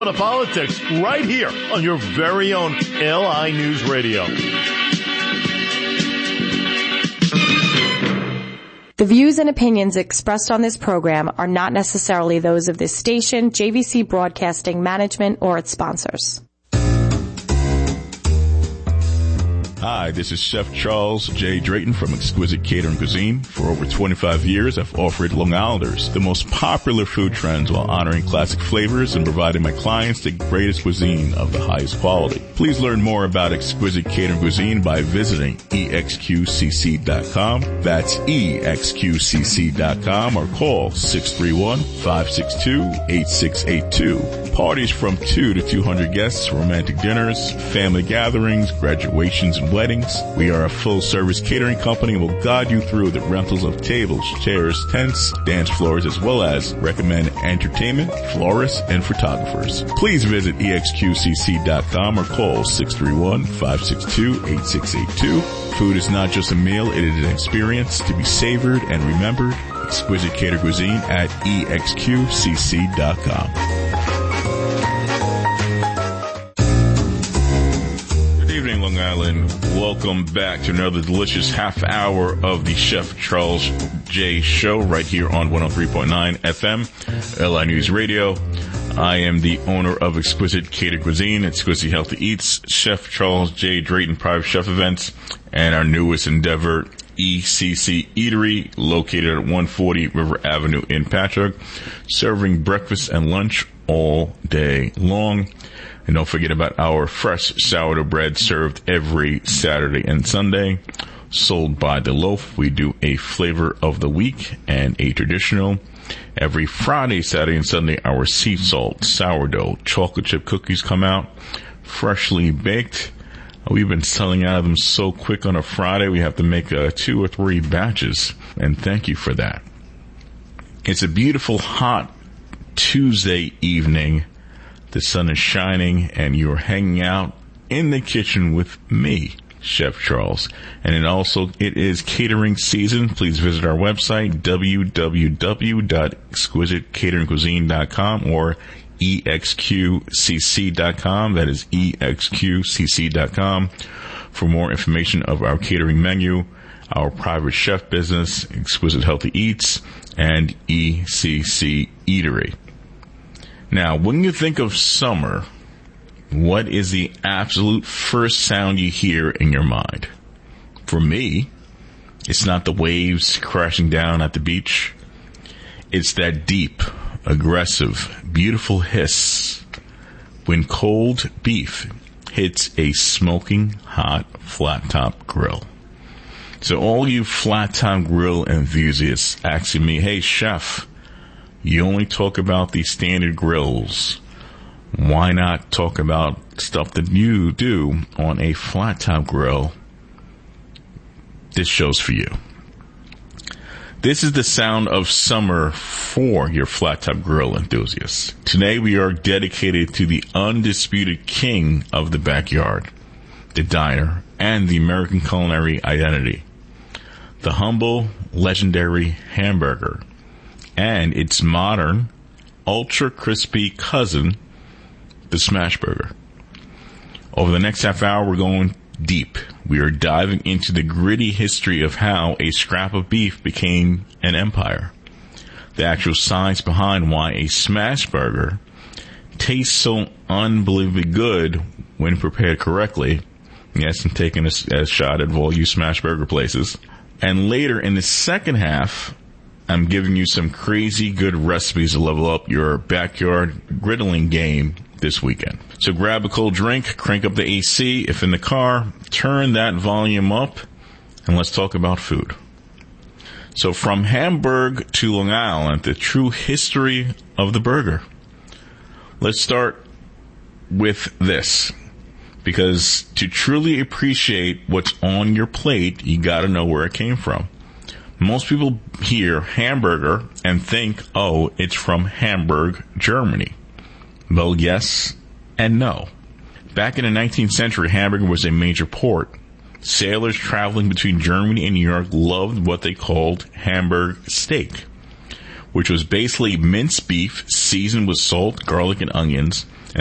of politics right here on your very own LI News Radio. The views and opinions expressed on this program are not necessarily those of this station, JVC Broadcasting Management, or its sponsors. Hi, this is Chef Charles J. Drayton from Exquisite Catering Cuisine. For over 25 years, I've offered Long Islanders the most popular food trends while honoring classic flavors and providing my clients the greatest cuisine of the highest quality. Please learn more about Exquisite Catering Cuisine by visiting exqcc.com. That's exqcc.com, or call 631-562-8682. Parties from 2 to 200 guests, romantic dinners, family gatherings, graduations, and weddings. We are a full-service catering company and will guide you through the rentals of tables, chairs, tents, dance floors, as well as recommend entertainment, florists, and photographers. Please visit exqcc.com or call 631-562-8682. Food is not just a meal, it is an experience to be savored and remembered. Exquisite Catering Cuisine at exqcc.com. Long Island, welcome back to another delicious half hour of the Chef Charles J. Show right here on 103.9 FM, LI News Radio. I am the owner of Exquisite Catering Cuisine, Exquisite Healthy Eats, Chef Charles J. Drayton Private Chef Events, and our newest endeavor, ECC Eatery, located at 140 River Avenue in Patchogue, serving breakfast and lunch all day long. And don't forget about our fresh sourdough bread served every Saturday and Sunday, sold by the loaf. We do a flavor of the week and a traditional. Every Friday, Saturday, and Sunday, our sea salt, sourdough, chocolate chip cookies come out, freshly baked. We've been selling out of them so quick on a Friday, we have to make 2 or 3 batches, and thank you for that. It's a beautiful, hot Tuesday evening. The sun is shining, and you're hanging out in the kitchen with me, Chef Charles. And it is catering season. Please visit our website, www.exquisitecateringcuisine.com or exqcc.com. That is exqcc.com for more information of our catering menu, our private chef business, Exquisite Healthy Eats, and ECC Eatery. Now, when you think of summer, what is the absolute first sound you hear in your mind? For me, it's not the waves crashing down at the beach. It's that deep, aggressive, beautiful hiss when cold beef hits a smoking hot flat top grill. So all you flat top grill enthusiasts asking me, hey, chef, you only talk about the standard grills. Why not talk about stuff that you do on a flat top grill? This show's for you. This is the sound of summer for your flat top grill enthusiasts. Today we are dedicated to the undisputed king of the backyard, the diner, and the American culinary identity. The humble, legendary hamburger. And its modern, ultra-crispy cousin, the smash burger. Over the next half hour, we're going deep. We are diving into the gritty history of how a scrap of beef became an empire. The actual science behind why a smash burger tastes so unbelievably good when prepared correctly. Yes, I'm taking a shot at all you smash burger places. And later in the second half, I'm giving you some crazy good recipes to level up your backyard griddling game this weekend. So grab a cold drink, crank up the AC. If in the car, turn that volume up, and let's talk about food. So from Hamburg to Long Island, the true history of the burger. Let's start with this. Because to truly appreciate what's on your plate, you gotta know where it came from. Most people hear hamburger and think, oh, it's from Hamburg, Germany. Well, yes and no. Back in the 19th century, Hamburg was a major port. Sailors traveling between Germany and New York loved what they called Hamburg steak, which was basically minced beef seasoned with salt, garlic, and onions,